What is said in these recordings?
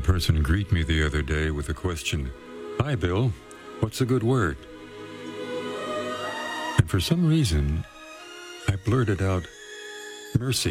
person greet me the other day with the question, "Hi, Bill, what's a good word?" And for some reason, I blurted out, "Mercy."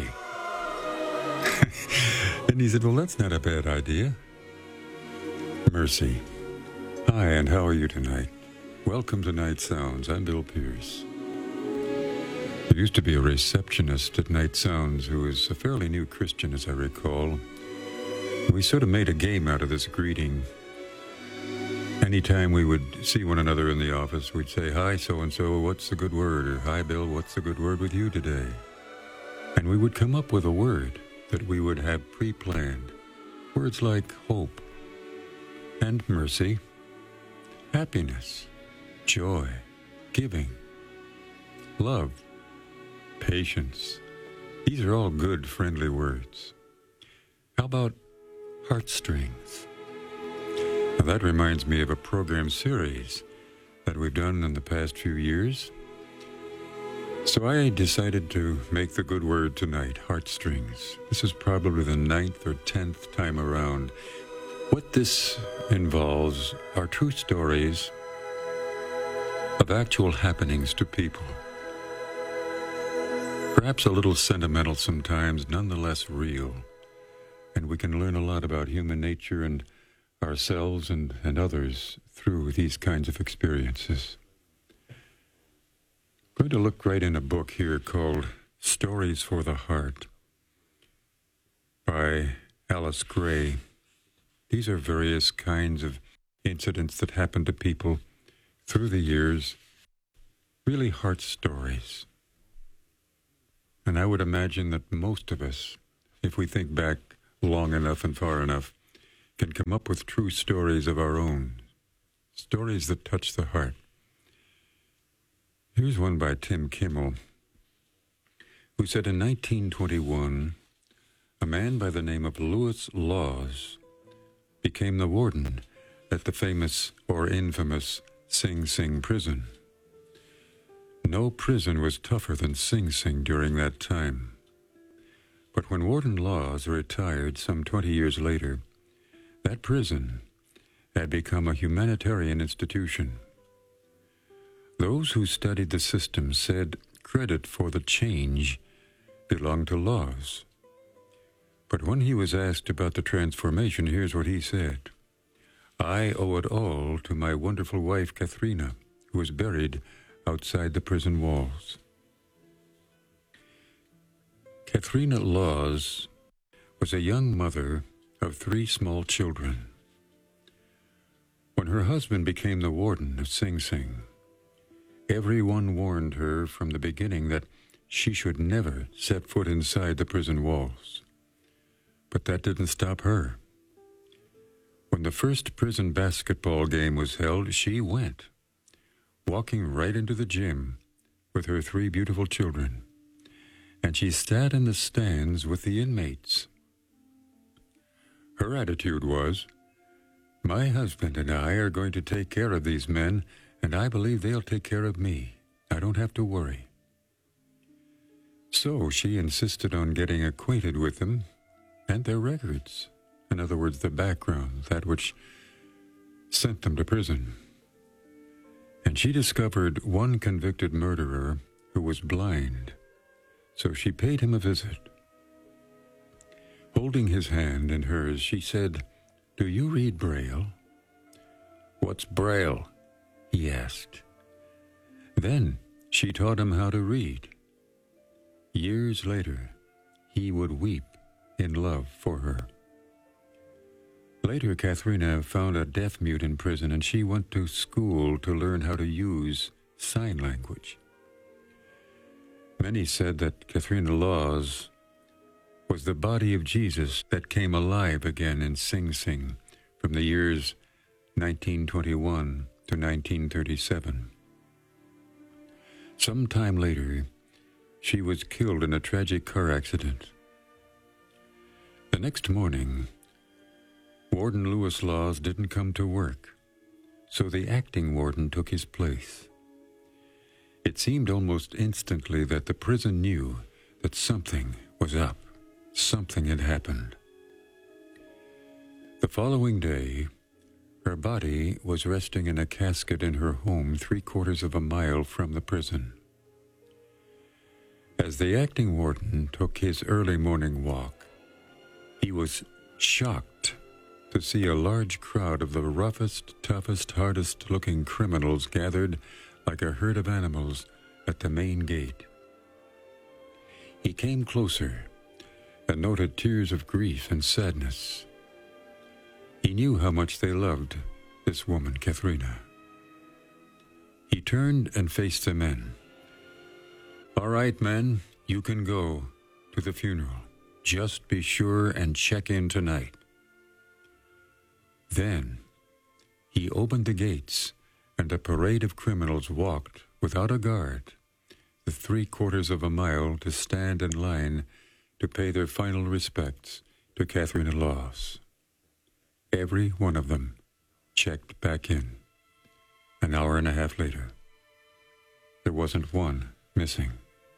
And he said, "Well, that's not a bad idea." Mercy. Hi, and how are you tonight? Welcome to Night Sounds. I'm Bill Pierce. There used to be a receptionist at Night Sounds who was a fairly new Christian, as I recall. We sort of made a game out of this greeting. Anytime we would see one another in the office, we'd say, "Hi, so-and-so, what's the good word?" Or, "Hi, Bill, what's the good word with you today?" And we would come up with a word that we would have pre-planned. Words like hope and mercy, happiness, joy, giving, love, patience. These are all good, friendly words. How about heartstrings? Now that reminds me of a program series that we've done in the past few years. So I decided to make the good word tonight, heartstrings. This is probably the 9th or 10th time around. What this involves are true stories of actual happenings to people. Perhaps a little sentimental sometimes, nonetheless real. And we can learn a lot about human nature and ourselves and others through these kinds of experiences. I'm going to look right in a book here called Stories for the Heart by Alice Gray. These are various kinds of incidents that happen to people through the years, really heart stories. And I would imagine that most of us, if we think back long enough and far enough, can come up with true stories of our own, stories that touch the heart. Here's one by Tim Kimmel, who said in 1921, a man by the name of Lewis Laws became the warden at the famous or infamous Sing Sing prison. No prison was tougher than Sing Sing during that time. But when Warden Laws retired some 20 years later, that prison had become a humanitarian institution. Those who studied the system said credit for the change belonged to Laws. But when he was asked about the transformation, here's what he said. "I owe it all to my wonderful wife, Katharina, who was buried outside the prison walls." Katharina Laws was a young mother of 3 small children. When her husband became the warden of Sing Sing, everyone warned her from the beginning that she should never set foot inside the prison walls. But that didn't stop her. When the first prison basketball game was held, she went, walking right into the gym with her 3 beautiful children. And she sat in the stands with the inmates. Her attitude was, "My husband and I are going to take care of these men, and I believe they'll take care of me. I don't have to worry." So she insisted on getting acquainted with them and their records. In other words, the background, that which sent them to prison. And she discovered one convicted murderer who was blind. So she paid him a visit. Holding his hand in hers, she said, "Do you read Braille?" "What's Braille?" he asked. Then she taught him how to read. Years later, he would weep in love for her. Later, Katharina found a deaf-mute in prison, and she went to school to learn how to use sign language. Many said that Katharina Laws was the body of Jesus that came alive again in Sing Sing from the years 1921 to 1937. Some time later, she was killed in a tragic car accident. The next morning, Warden Lewis Laws didn't come to work, so the acting warden took his place. It seemed almost instantly that the prison knew that something was up. Something had happened. The following day, her body was resting in a casket in her home 3/4 of a mile from the prison. As the acting warden took his early morning walk, he was shocked to see a large crowd of the roughest, toughest, hardest-looking criminals gathered like a herd of animals at the main gate. He came closer and noted tears of grief and sadness. He knew how much they loved this woman, Katharina. He turned and faced the men. "All right, men, you can go to the funeral. Just be sure and check in tonight." Then he opened the gates, and a parade of criminals walked without a guard the 3/4 of a mile to stand in line to pay their final respects to Katharina Laws. Every one of them checked back in. An hour and a half later, there wasn't one missing.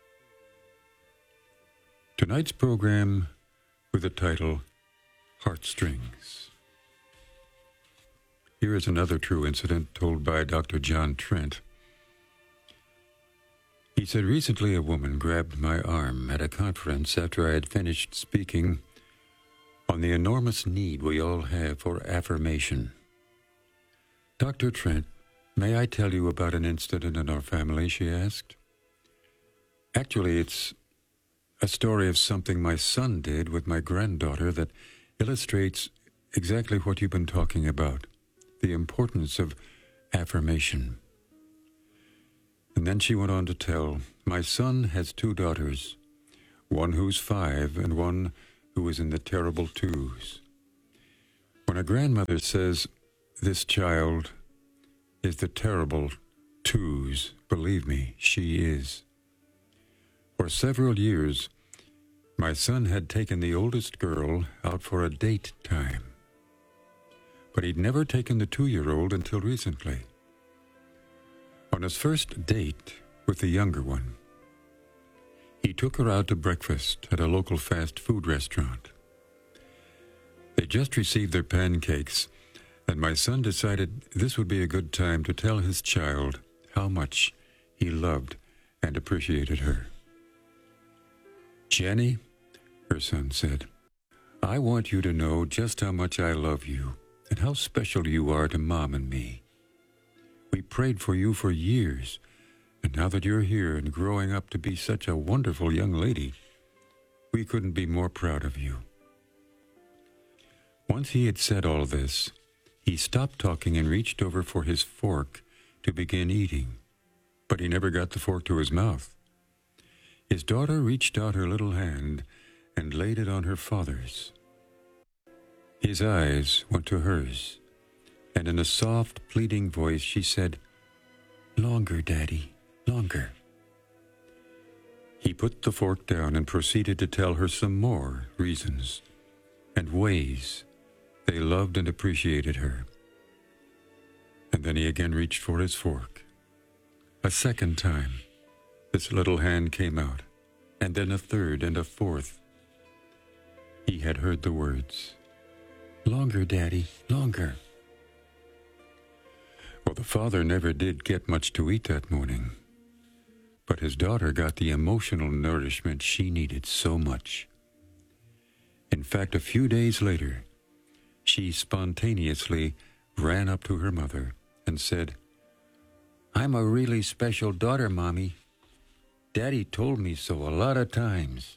Tonight's program with the title Heartstrings. Here is another true incident told by Dr. John Trent. He said, "Recently a woman grabbed my arm at a conference after I had finished speaking on the enormous need we all have for affirmation. 'Dr. Trent, may I tell you about an incident in our family?' she asked. 'Actually, it's a story of something my son did with my granddaughter that illustrates exactly what you've been talking about, the importance of affirmation.' And then she went on to tell, 'My son has 2 daughters, one who's 5 and one who is in the terrible 2s. When a grandmother says, this child is the terrible 2s, believe me, she is. For several years, my son had taken the oldest girl out for a date time, but he'd never taken the 2-year-old until recently. On his first date with the younger one, he took her out to breakfast at a local fast food restaurant. They just received their pancakes, and my son decided this would be a good time to tell his child how much he loved and appreciated her. 'Jenny,' her son said, 'I want you to know just how much I love you and how special you are to Mom and me. We prayed for you for years, and now that you're here and growing up to be such a wonderful young lady, we couldn't be more proud of you.' Once he had said all this, he stopped talking and reached over for his fork to begin eating, but he never got the fork to his mouth. His daughter reached out her little hand and laid it on her father's. His eyes went to hers, and in a soft, pleading voice she said, 'Longer, Daddy, longer.' He put the fork down and proceeded to tell her some more reasons and ways they loved and appreciated her. And then he again reached for his fork. A second time, this little hand came out, and then a third and a fourth. He had heard the words, 'Longer, Daddy, longer.' Well, the father never did get much to eat that morning, but his daughter got the emotional nourishment she needed so much. In fact, a few days later, she spontaneously ran up to her mother and said, 'I'm a really special daughter, Mommy. Daddy told me so a lot of times.'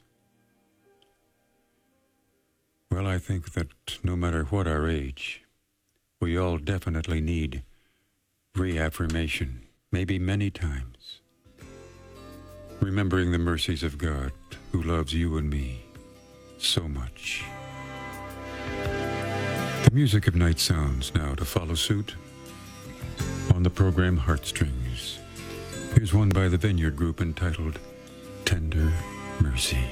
Well, I think that no matter what our age, we all definitely need reaffirmation, maybe many times. Remembering the mercies of God who loves you and me so much. The music of Night Sounds now to follow suit on the program Heartstrings. Here's one by the Vineyard Group entitled Tender Mercy.